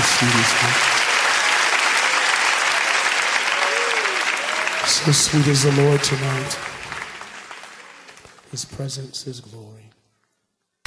sweet is He. So sweet is the Lord tonight. His presence, His glory.